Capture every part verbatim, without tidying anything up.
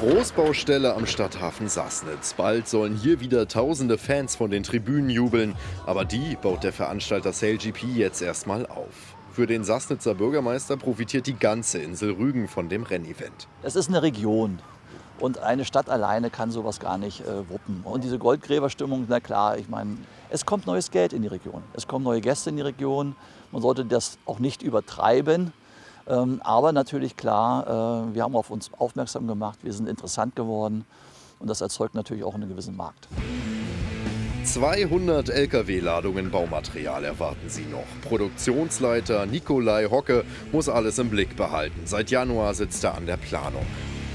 Großbaustelle am Stadthafen Sassnitz. Bald sollen hier wieder tausende Fans von den Tribünen jubeln. Aber die baut der Veranstalter SailGP jetzt erstmal auf. Für den Sassnitzer Bürgermeister profitiert die ganze Insel Rügen von dem Rennevent. Es ist eine Region. Und eine Stadt alleine kann sowas gar nicht äh, wuppen. Und diese Goldgräberstimmung, na klar, ich meine, es kommt neues Geld in die Region. Es kommen neue Gäste in die Region. Man sollte das auch nicht übertreiben. Ähm, aber natürlich klar, äh, wir haben auf uns aufmerksam gemacht, wir sind interessant geworden. Und das erzeugt natürlich auch einen gewissen Markt. zweihundert L K W-Ladungen Baumaterial erwarten Sie noch. Produktionsleiter Nikolai Hocke muss alles im Blick behalten. Seit Januar sitzt er an der Planung.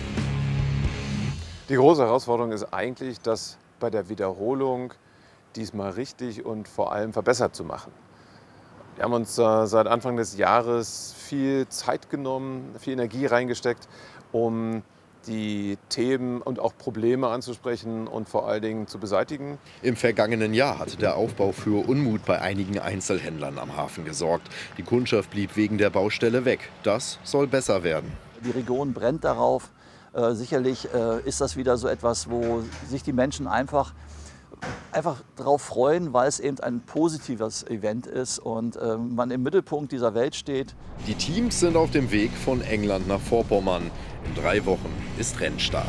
Die große Herausforderung ist eigentlich, das bei der Wiederholung diesmal richtig und vor allem verbessert zu machen. Wir haben uns äh, seit Anfang des Jahres viel Zeit genommen, viel Energie reingesteckt, um die Themen und auch Probleme anzusprechen und vor allen Dingen zu beseitigen. Im vergangenen Jahr hatte der Aufbau für Unmut bei einigen Einzelhändlern am Hafen gesorgt. Die Kundschaft blieb wegen der Baustelle weg. Das soll besser werden. Die Region brennt darauf. Äh, sicherlich äh, ist das wieder so etwas, wo sich die Menschen einfach, einfach darauf freuen, weil es eben ein positives Event ist und äh, man im Mittelpunkt dieser Welt steht. Die Teams sind auf dem Weg von England nach Vorpommern. In drei Wochen ist Rennstart.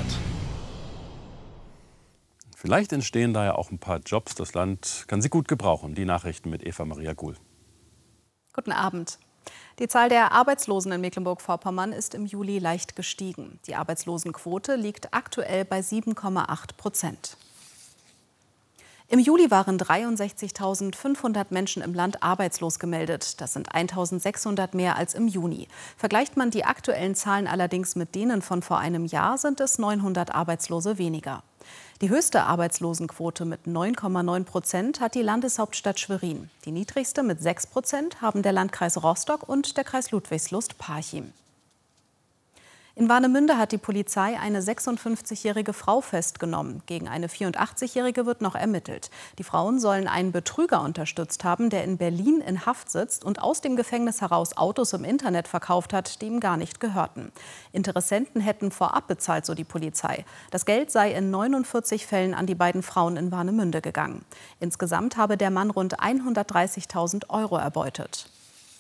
Vielleicht entstehen da ja auch ein paar Jobs. Das Land kann sie gut gebrauchen. Die Nachrichten mit Eva Maria Guhl. Guten Abend. Die Zahl der Arbeitslosen in Mecklenburg-Vorpommern ist im Juli leicht gestiegen. Die Arbeitslosenquote liegt aktuell bei sieben Komma acht Prozent. Im Juli waren dreiundsechzigtausendfünfhundert Menschen im Land arbeitslos gemeldet. Das sind eintausendsechshundert mehr als im Juni. Vergleicht man die aktuellen Zahlen allerdings mit denen von vor einem Jahr, sind es neunhundert Arbeitslose weniger. Die höchste Arbeitslosenquote mit neun Komma neun Prozent hat die Landeshauptstadt Schwerin. Die niedrigste mit sechs Prozent haben der Landkreis Rostock und der Kreis Ludwigslust-Parchim. In Warnemünde hat die Polizei eine sechsundfünfzigjährige Frau festgenommen. Gegen eine vierundachtzigjährige wird noch ermittelt. Die Frauen sollen einen Betrüger unterstützt haben, der in Berlin in Haft sitzt und aus dem Gefängnis heraus Autos im Internet verkauft hat, die ihm gar nicht gehörten. Interessenten hätten vorab bezahlt, so die Polizei. Das Geld sei in neunundvierzig Fällen an die beiden Frauen in Warnemünde gegangen. Insgesamt habe der Mann rund hundertdreißigtausend Euro erbeutet.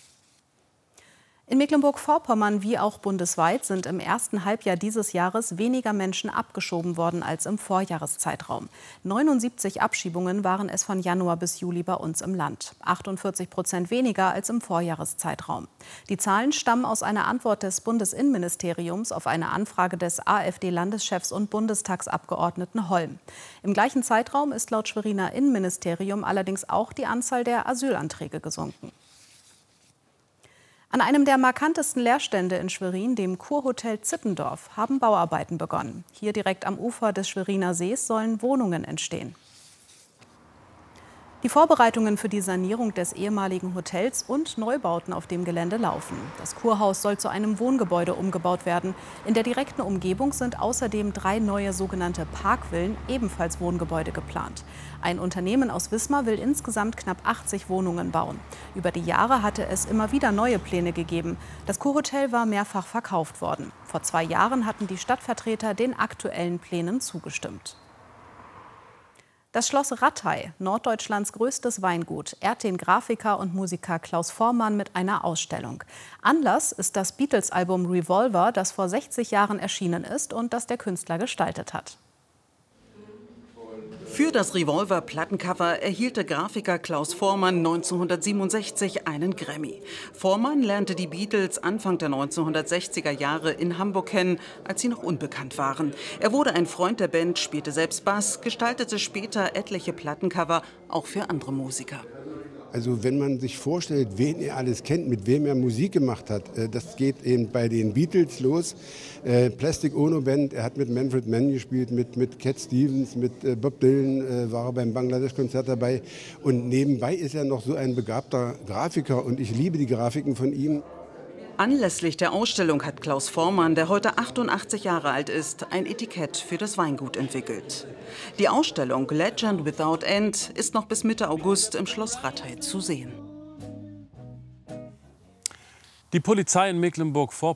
In Mecklenburg-Vorpommern wie auch bundesweit sind im ersten Halbjahr dieses Jahres weniger Menschen abgeschoben worden als im Vorjahreszeitraum. neunundsiebzig Abschiebungen waren es von Januar bis Juli bei uns im Land. achtundvierzig Prozent weniger als im Vorjahreszeitraum. Die Zahlen stammen aus einer Antwort des Bundesinnenministeriums auf eine Anfrage des AfD-Landeschefs und Bundestagsabgeordneten Holm. Im gleichen Zeitraum ist laut Schweriner Innenministerium allerdings auch die Anzahl der Asylanträge gesunken. An einem der markantesten Leerstände in Schwerin, dem Kurhotel Zippendorf, haben Bauarbeiten begonnen. Hier direkt am Ufer des Schweriner Sees sollen Wohnungen entstehen. Die Vorbereitungen für die Sanierung des ehemaligen Hotels und Neubauten auf dem Gelände laufen. Das Kurhaus soll zu einem Wohngebäude umgebaut werden. In der direkten Umgebung sind außerdem drei neue sogenannte Parkvillen, ebenfalls Wohngebäude, geplant. Ein Unternehmen aus Wismar will insgesamt knapp achtzig Wohnungen bauen. Über die Jahre hatte es immer wieder neue Pläne gegeben. Das Kurhotel war mehrfach verkauft worden. Vor zwei Jahren hatten die Stadtvertreter den aktuellen Plänen zugestimmt. Das Schloss Rattay, Norddeutschlands größtes Weingut, ehrt den Grafiker und Musiker Klaus Voormann mit einer Ausstellung. Anlass ist das Beatles-Album Revolver, das vor sechzig Jahren erschienen ist und das der Künstler gestaltet hat. Für das Revolver-Plattencover erhielt der Grafiker Klaus Voormann neunzehnhundertsiebenundsechzig einen Grammy. Voormann lernte die Beatles Anfang der neunzehnhundertsechziger Jahre in Hamburg kennen, als sie noch unbekannt waren. Er wurde ein Freund der Band, spielte selbst Bass, gestaltete später etliche Plattencover, auch für andere Musiker. Also wenn man sich vorstellt, wen er alles kennt, mit wem er Musik gemacht hat, das geht eben bei den Beatles los. Plastic Ono Band, er hat mit Manfred Mann gespielt, mit, mit Cat Stevens, mit Bob Dylan war er beim Bangladesch-Konzert dabei. Und nebenbei ist er noch so ein begabter Grafiker und ich liebe die Grafiken von ihm. Anlässlich der Ausstellung hat Klaus Voormann, der heute achtundachtzig Jahre alt ist, ein Etikett für das Weingut entwickelt. Die Ausstellung Legend Without End ist noch bis Mitte August im Schloss Rattay zu sehen. Die Polizei in Mecklenburg-Vorpommern